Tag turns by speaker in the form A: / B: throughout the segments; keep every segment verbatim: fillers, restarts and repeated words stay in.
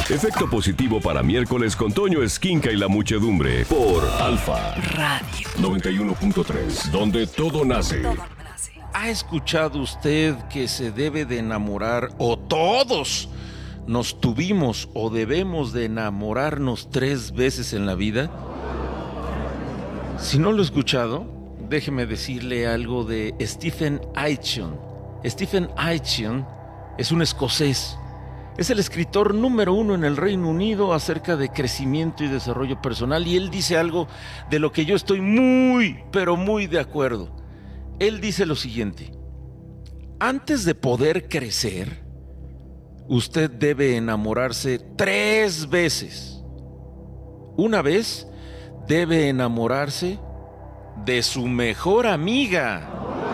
A: Efecto positivo para miércoles con Toño Esquinca y la muchedumbre por Alfa
B: Radio
A: noventa y uno punto tres, donde todo nace.
C: ¿Ha escuchado usted que se debe de enamorar, o todos nos tuvimos o debemos de enamorarnos tres veces en la vida? Si no lo ha escuchado, déjeme decirle algo de Stephen Aitken. Stephen Aitken es un escocés. Es el escritor número uno en el Reino Unido acerca de crecimiento y desarrollo personal, y él dice algo de lo que yo estoy muy, pero muy de acuerdo. Él dice lo siguiente: antes de poder crecer, usted debe enamorarse tres veces. Una vez debe enamorarse de su mejor amiga,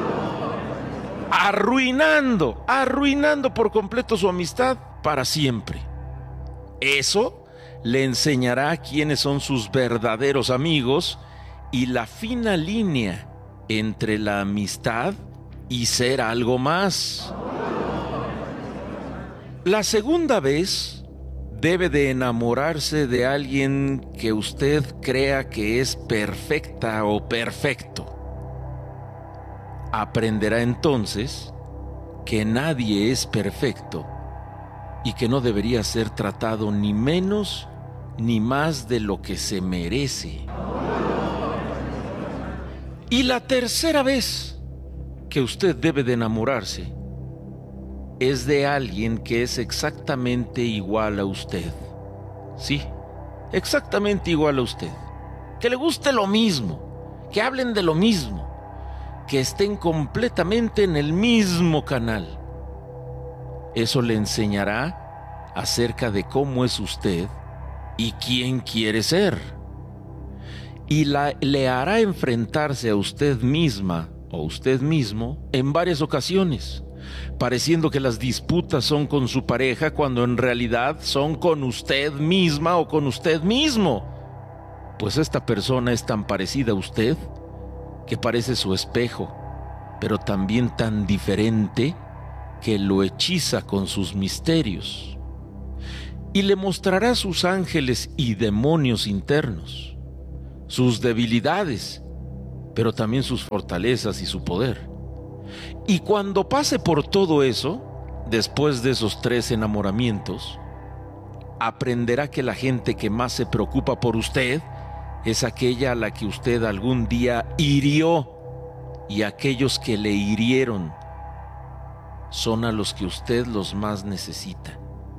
C: arruinando, arruinando por completo su amistad para siempre. Eso le enseñará quiénes son sus verdaderos amigos y la fina línea entre la amistad y ser algo más. La segunda vez debe de enamorarse de alguien que usted crea que es perfecta o perfecto. Aprenderá entonces que nadie es perfecto y que no debería ser tratado ni menos ni más de lo que se merece. Y la tercera vez que usted debe de enamorarse es de alguien que es exactamente igual a usted. Sí, exactamente igual a usted. Que le guste lo mismo, que hablen de lo mismo, que estén completamente en el mismo canal. Eso le enseñará acerca de cómo es usted y quién quiere ser. Y la, le hará enfrentarse a usted misma o usted mismo en varias ocasiones, pareciendo que las disputas son con su pareja cuando en realidad son con usted misma o con usted mismo. Pues esta persona es tan parecida a usted que parece su espejo, pero también tan diferente que lo hechiza con sus misterios. Y le mostrará sus ángeles y demonios internos, sus debilidades, pero también sus fortalezas y su poder. Y cuando pase por todo eso, después de esos tres enamoramientos, aprenderá que la gente que más se preocupa por usted es aquella a la que usted algún día hirió, y aquellos que le hirieron son a los que usted los más necesita.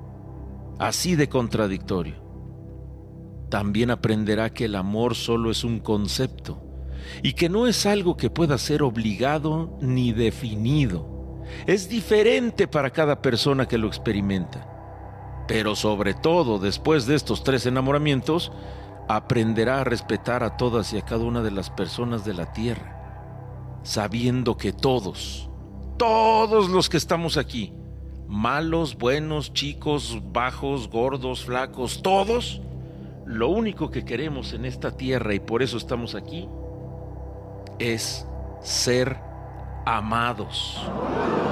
C: Así de contradictorio. También aprenderá que el amor solo es un concepto y que no es algo que pueda ser obligado ni definido. Es diferente para cada persona que lo experimenta. Pero sobre todo, después de estos tres enamoramientos, aprenderá a respetar a todas y a cada una de las personas de la tierra, sabiendo que todos, todos los que estamos aquí, malos, buenos, chicos, bajos, gordos, flacos, todos, lo único que queremos en esta tierra, y por eso estamos aquí, es ser amados.